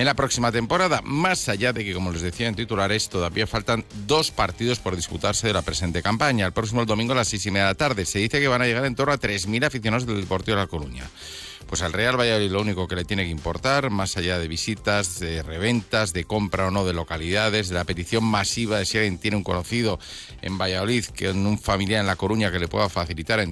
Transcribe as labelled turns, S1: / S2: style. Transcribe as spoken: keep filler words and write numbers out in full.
S1: en la próxima temporada, más allá de que, como les decía en titulares, todavía faltan dos partidos por disputarse de la presente campaña. El próximo domingo a las seis y media de la tarde. Se dice que van a llegar en torno a tres mil aficionados del Deportivo de La Coruña. Pues al Real Valladolid lo único que le tiene que importar, más allá de visitas, de reventas, de compra o no de localidades, de la petición masiva de si alguien tiene un conocido en Valladolid, que en un familiar en La Coruña que le pueda facilitar